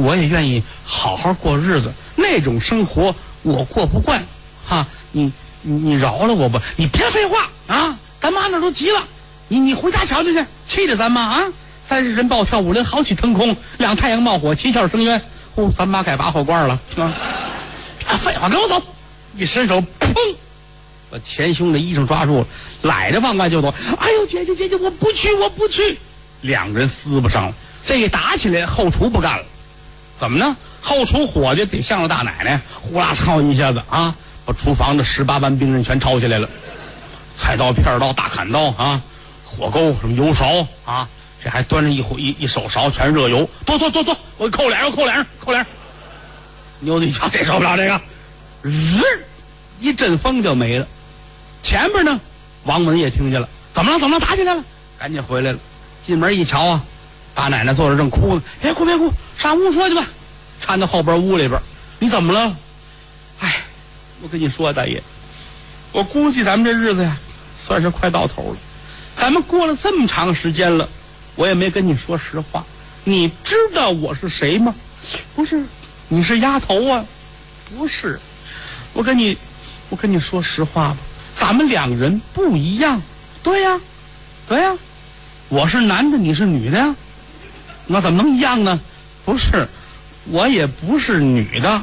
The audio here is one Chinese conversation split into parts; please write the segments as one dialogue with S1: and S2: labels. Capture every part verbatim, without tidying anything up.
S1: 我也愿意好好过日子，那种生活我过不惯，哈，你你你饶了我吧，你别废话啊，咱妈那都急了，你你回家瞧瞧去，气着咱妈啊，三十人暴跳，五人豪气腾空，两太阳冒火，七窍生烟，呼，咱妈改拔火罐了啊！别废话，跟我走！一伸手，砰，把前胸的衣裳抓住了，揽着往外就走。哎呦，姐姐姐姐，我不去，我不去！两个人撕不上了，这一打起来，后厨不干了。怎么呢？后厨伙计得像了大奶奶，呼啦抄一下子啊，把厨房的十八般兵刃全抄下来了，菜刀、片刀、大砍刀啊，火钩、什么油勺啊，这还端着一壶一一手勺，全是热油，多多多多，我扣脸上，扣脸上，扣脸上。牛子一瞧，这受不了这个，日一阵风就没了。前边呢，王文也听见了，怎么了？怎么了？打起来了？赶紧回来了。进门一瞧啊，大奶奶坐着正哭呢，别哭别哭，上屋说去吧。搀到后边屋里边，你怎么了？哎，我跟你说，大爷，我估计咱们这日子呀，算是快到头了。咱们过了这么长时间了，我也没跟你说实话。你知道我是谁吗？不是，你是丫头啊？不是，我跟你，我跟你说实话吧，咱们两个人不一样。对呀，对呀，我是男的，你是女的呀，那怎么能一样呢？不是，我也不是女的，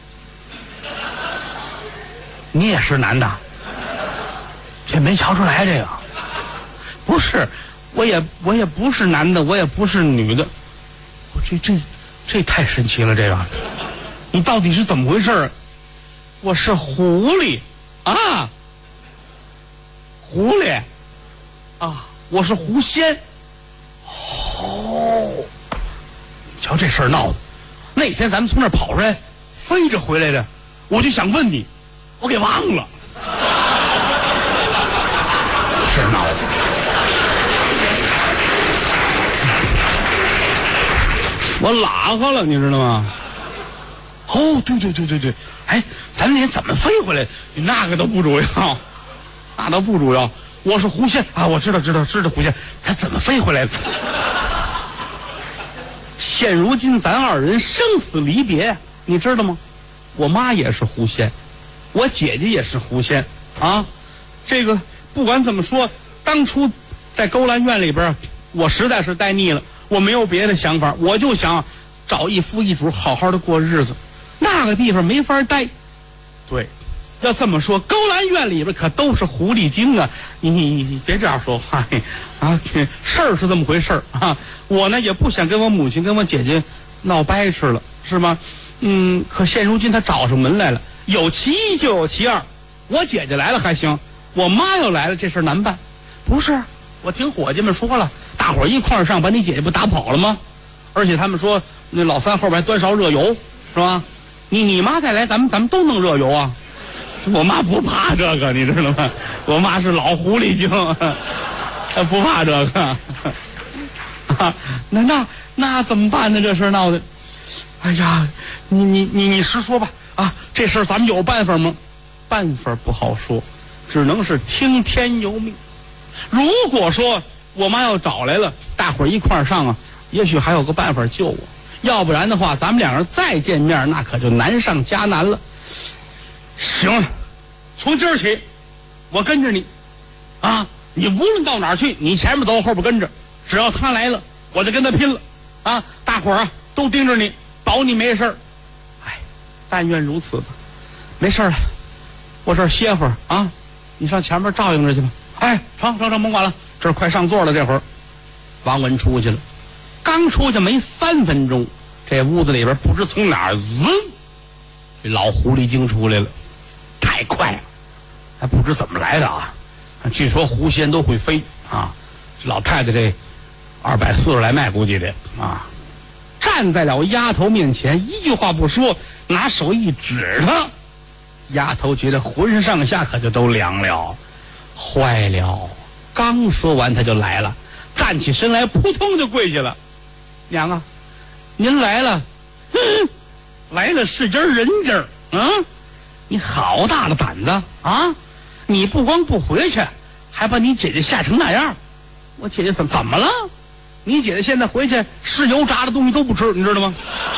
S1: 你也是男的，这没瞧出来这个。不是，我也我也不是男的，我也不是女的，我这这这太神奇了，这个，你到底是怎么回事？我是狐狸啊，狐狸啊，我是狐仙。哦，瞧这事儿闹的，那天咱们从那儿跑出来，飞着回来的，我就想问你，我给忘了。事儿闹的。我拉哈了，你知道吗？哦，对对对对对，哎，咱们那天怎么飞回来？那个都不主要，那都不主要。我是狐仙啊，我知道知道知道狐仙，他怎么飞回来的？现如今咱二人生死离别，你知道吗？我妈也是狐仙，我姐姐也是狐仙啊。这个不管怎么说，当初在勾栏院里边，我实在是待腻了。我没有别的想法，我就想找一夫一主好好的过日子。那个地方没法待。对，要这么说，勾栏院里边可都是狐狸精啊！你你你别这样说话啊！事儿是这么回事儿啊！我呢也不想跟我母亲跟我姐姐闹掰扯了，是吗？嗯，可现如今他找上门来了，有其一就有其二。我姐姐来了还行，我妈要来了，这事儿难办。不是，我听伙计们说了。大伙儿一块儿上，把你姐姐不打跑了吗？而且他们说，那老三后边还端勺热油，是吧？你你妈再来，咱们咱们都弄热油啊！我妈不怕这个，你知道吗？我妈是老狐狸精，不怕这个。啊，那那那怎么办呢？这事儿闹的，哎呀，你你你你实说吧啊！这事儿咱们有办法吗？办法不好说，只能是听天由命。如果说我妈要找来了，大伙儿一块儿上啊，也许还有个办法救我。要不然的话，咱们两人再见面，那可就难上加难了。行了，从今儿起，我跟着你，啊，你无论到哪儿去，你前面走，后边跟着，只要他来了，我就跟他拼了，啊，大伙儿啊都盯着你，保你没事儿。哎，但愿如此吧。没事了，我这儿歇会儿啊，你上前面照应着去吧。哎，成成成，甭管了。这儿快上座了，这会儿，王文出去了，刚出去没三分钟，这屋子里边不知从哪儿，滋，这老狐狸精出来了，太快了，还不知怎么来的啊！据说狐仙都会飞啊，这老太太这二百四十来迈，估计得啊，站在了丫头面前，一句话不说，拿手一指她，丫头觉得浑身上下可就都凉了，坏了。刚说完他就来了，站起身来扑通就跪下了。娘啊，您来了，嗯，来了是家人家儿啊！你好大的胆子啊！你不光不回去，还把你姐姐吓成那样。我姐姐怎么怎么了？你姐姐现在回去是油炸的东西都不吃，你知道吗？